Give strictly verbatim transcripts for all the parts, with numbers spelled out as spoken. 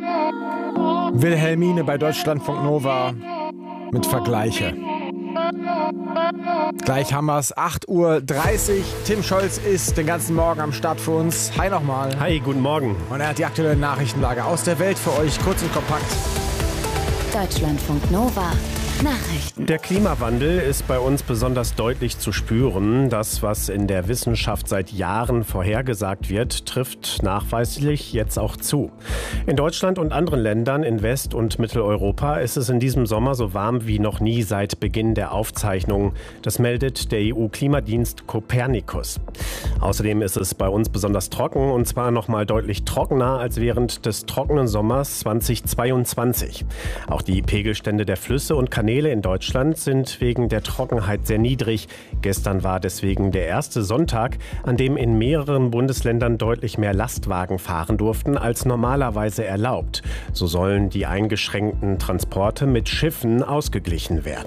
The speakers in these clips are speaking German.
Wilhelmine bei Deutschlandfunk Nova mit Vergleiche. Gleich haben wir es, acht Uhr dreißig. Tim Scholz ist den ganzen Morgen am Start für uns. Hi nochmal. Hi, guten Morgen. Und er hat die aktuelle Nachrichtenlage aus der Welt für euch, kurz und kompakt. Deutschlandfunk Nova. Nachrichten. Der Klimawandel ist bei uns besonders deutlich zu spüren. Das, was in der Wissenschaft seit Jahren vorhergesagt wird, trifft nachweislich jetzt auch zu. In Deutschland und anderen Ländern in West- und Mitteleuropa ist es in diesem Sommer so warm wie noch nie seit Beginn der Aufzeichnungen. Das meldet der E U-Klimadienst Copernicus. Außerdem ist es bei uns besonders trocken, und zwar noch mal deutlich trockener als während des trockenen Sommers zweitausendzweiundzwanzig. Auch die Pegelstände der Flüsse und Kanäle in Deutschland sind wegen der Trockenheit sehr niedrig. Gestern war deswegen der erste Sonntag, an dem in mehreren Bundesländern deutlich mehr Lastwagen fahren durften als normalerweise erlaubt. So sollen die eingeschränkten Transporte mit Schiffen ausgeglichen werden.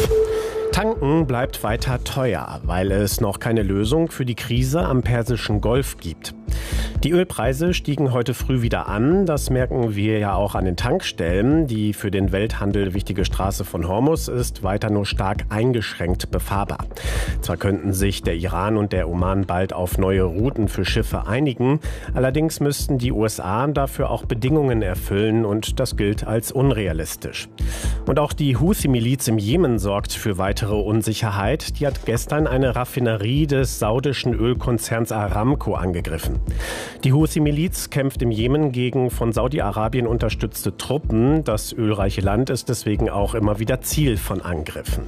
Tanken bleibt weiter teuer, weil es noch keine Lösung für die Krise am Persischen Golf gibt. Die Ölpreise stiegen heute früh wieder an. Das merken wir ja auch an den Tankstellen. Die für den Welthandel wichtige Straße von Hormuz ist weiter nur stark eingeschränkt befahrbar. Zwar könnten sich der Iran und der Oman bald auf neue Routen für Schiffe einigen. Allerdings müssten die U S A dafür auch Bedingungen erfüllen, und das gilt als unrealistisch. Und auch die Houthi-Miliz im Jemen sorgt für weitere Unsicherheit. Die hat gestern eine Raffinerie des saudischen Ölkonzerns Aramco angegriffen. Die Houthi-Miliz kämpft im Jemen gegen von Saudi-Arabien unterstützte Truppen. Das ölreiche Land ist deswegen auch immer wieder Ziel von Angriffen.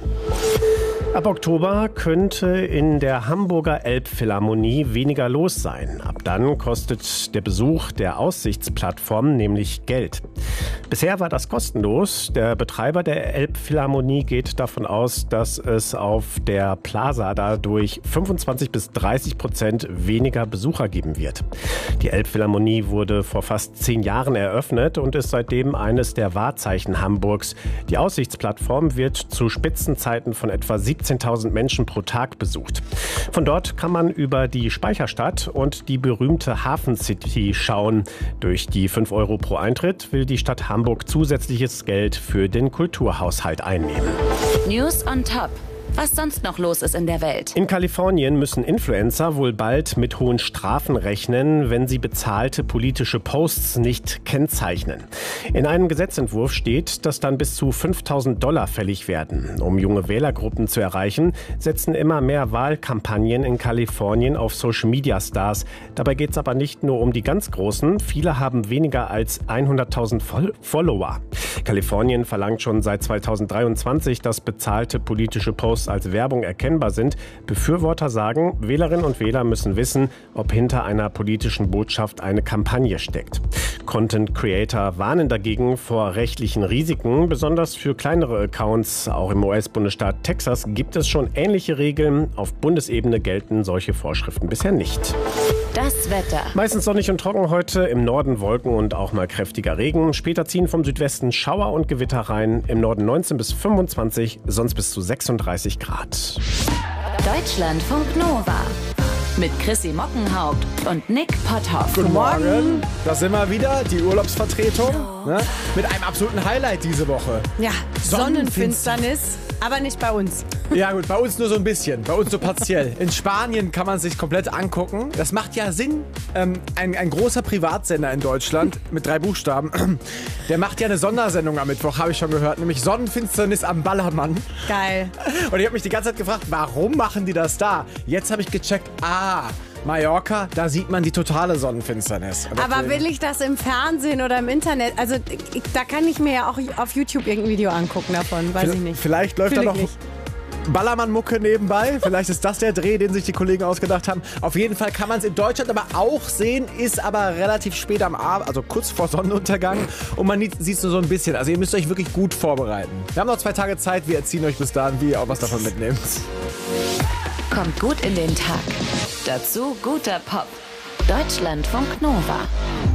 Ab Oktober könnte in der Hamburger Elbphilharmonie weniger los sein. Ab dann kostet der Besuch der Aussichtsplattform nämlich Geld. Bisher war das kostenlos. Der Betreiber der Elbphilharmonie geht davon aus, dass es auf der Plaza dadurch fünfundzwanzig bis dreißig Prozent weniger Besucher geben wird. Die Elbphilharmonie wurde vor fast zehn Jahren eröffnet und ist seitdem eines der Wahrzeichen Hamburgs. Die Aussichtsplattform wird zu Spitzenzeiten von etwa siebzehntausend Menschen pro Tag besucht. Von dort kann man über die Speicherstadt und die berühmte Hafen City schauen. Durch die fünf Euro pro Eintritt will die Stadt Hamburg zusätzliches Geld für den Kulturhaushalt einnehmen. News on top. Was sonst noch los ist in der Welt. In Kalifornien müssen Influencer wohl bald mit hohen Strafen rechnen, wenn sie bezahlte politische Posts nicht kennzeichnen. In einem Gesetzentwurf steht, dass dann bis zu fünftausend Dollar fällig werden. Um junge Wählergruppen zu erreichen, setzen immer mehr Wahlkampagnen in Kalifornien auf Social-Media-Stars. Dabei geht es aber nicht nur um die ganz Großen. Viele haben weniger als hunderttausend Follower. Kalifornien verlangt schon seit zweitausenddreiundzwanzig, dass bezahlte politische Posts als Werbung erkennbar sind. Befürworter sagen, Wählerinnen und Wähler müssen wissen, ob hinter einer politischen Botschaft eine Kampagne steckt. Content Creator warnen dagegen vor rechtlichen Risiken. Besonders für kleinere Accounts, auch im U S-Bundesstaat Texas, gibt es schon ähnliche Regeln. Auf Bundesebene gelten solche Vorschriften bisher nicht. Das Wetter. Meistens sonnig und trocken heute, im Norden Wolken und auch mal kräftiger Regen. Später ziehen vom Südwesten Schauer und Gewitter rein. Im Norden neunzehn bis fünfundzwanzig, sonst bis zu sechsunddreißig Grad. Deutschlandfunk Nova. Mit Chrissy Mockenhaupt und Nick Potthoff. Guten Morgen. Da sind wir wieder, die Urlaubsvertretung. Ne? Mit einem absoluten Highlight diese Woche. Ja, Sonnenfinsternis, aber nicht bei uns. Ja gut, bei uns nur so ein bisschen, bei uns so partiell. In Spanien kann man sich komplett angucken. Das macht ja Sinn. Ähm, ein, ein großer Privatsender in Deutschland mit drei Buchstaben, der macht ja eine Sondersendung am Mittwoch, habe ich schon gehört, nämlich Sonnenfinsternis am Ballermann. Geil. Und ich habe mich die ganze Zeit gefragt, warum machen die das da? Jetzt habe ich gecheckt, ah, Mallorca, da sieht man die totale Sonnenfinsternis. Aber will ich das im Fernsehen oder im Internet? Also ich, da kann ich mir ja auch auf YouTube irgendein Video angucken davon, weiß ich nicht. Vielleicht läuft Fühl da ich noch nicht. Ballermann-Mucke nebenbei. Vielleicht ist das der Dreh, den sich die Kollegen ausgedacht haben. Auf jeden Fall kann man es in Deutschland aber auch sehen, ist aber relativ spät am Abend, also kurz vor Sonnenuntergang. Und man sieht es nur so ein bisschen. Also ihr müsst euch wirklich gut vorbereiten. Wir haben noch zwei Tage Zeit. Wir erziehen euch bis dahin, wie ihr auch was davon mitnehmt. Kommt gut in den Tag. Dazu guter Pop. Deutschlandfunk Nova.